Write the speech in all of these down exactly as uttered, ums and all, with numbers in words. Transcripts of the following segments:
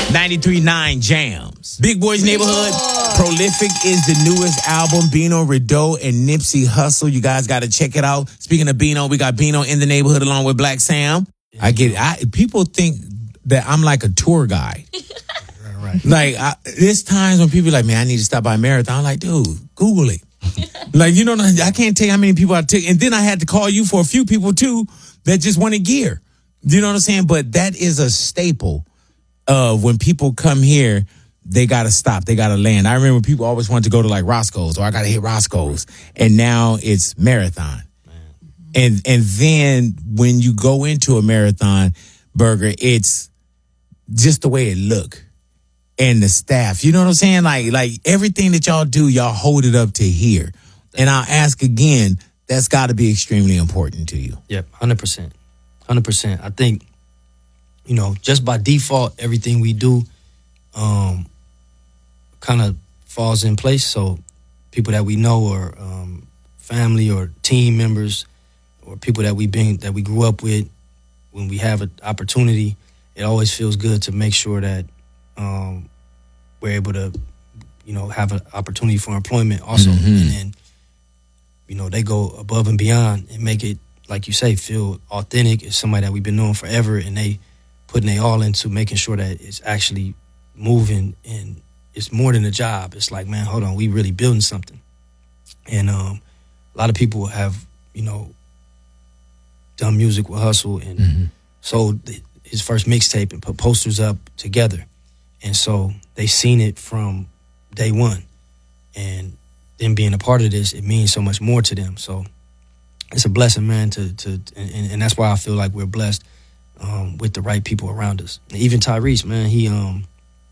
ninety-three point nine Jams. Big Boys Neighborhood. Prolific is the newest album. Bino Rideau and Nipsey Hussle. You guys got to check it out. Speaking of Bino, we got Bino in the neighborhood along with Black Sam. I get I people think that I'm like a tour guide. Right. Like, I, there's times when people are like, man, I need to stop by Marathon. I'm like, dude, Google it. Like, you know, I can't tell you how many people I took. And then I had to call you for a few people, too, that just wanted gear. You know what I'm saying? But that is a staple of when people come here, they got to stop. They got to land. I remember people always wanted to go to, like, Roscoe's, or I got to hit Roscoe's. And now it's Marathon. And and then when you go into a Marathon burger, it's just the way it look. And the staff, you know what I'm saying? Like, like everything that y'all do, y'all hold it up to here. And I'll ask again, that's got to be extremely important to you. Yep, one hundred percent. one hundred percent. I think, you know, just by default, everything we do um, kind of falls in place. So people that we know or um, family or team members or people that we been that we grew up with, when we have an opportunity, it always feels good to make sure that um, we're able to, you know, have an opportunity for employment also. Mm-hmm. And then, you know, they go above and beyond and make it, like you say, feel authentic. It's somebody that we've been knowing forever, and they putting they all into making sure that it's actually moving, and it's more than a job. It's like, man, hold on, we really building something. And um, a lot of people have, you know, done music with Hustle and mm-hmm. sold his first mixtape and put posters up together. And so they seen it from day one. And them being a part of this, it means so much more to them. So it's a blessing, man, to to and, and that's why I feel like we're blessed um, with the right people around us. And even Tyrese, man, he um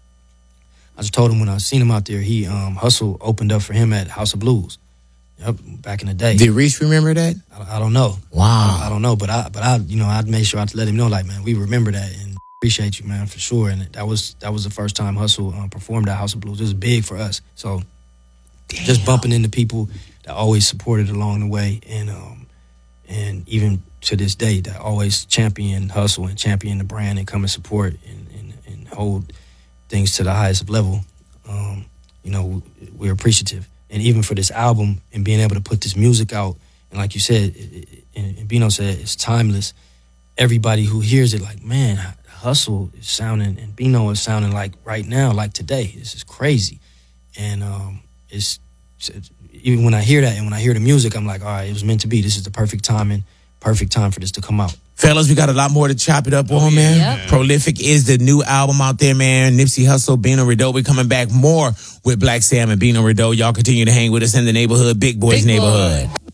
I just told him when I seen him out there, he um Hustle opened up for him at House of Blues. Yep, back in the day. Did Reese remember that? I, I don't know. Wow. I, I don't know, but I but I you know I'd make sure I'd let him know, like, man, we remember that and appreciate you, man, for sure. And that was that was the first time Hustle um, performed at House of Blues. It was big for us. So Damn. Just bumping into people that always supported along the way, and um and even to this day that always champion Hustle and champion the brand and come and support and and, and hold things to the highest level. Um, you know, we're appreciative. And even for this album and being able to put this music out, and like you said, it, it, and Bino said, it's timeless. Everybody who hears it, like, man, Hustle is sounding, and Bino is sounding like right now, like today. This is crazy. And um, it's, it's even when I hear that and when I hear the music, I'm like, all right, it was meant to be. This is the perfect timing, perfect time for this to come out. Fellas, we got a lot more to chop it up on, man. Yep. Prolific is the new album out there, man. Nipsey Hussle, Bino Rideau. We coming back more with Black Sam and Bino Rideau. Y'all continue to hang with us in the neighborhood, Big Boys Big Neighborhood. Boy.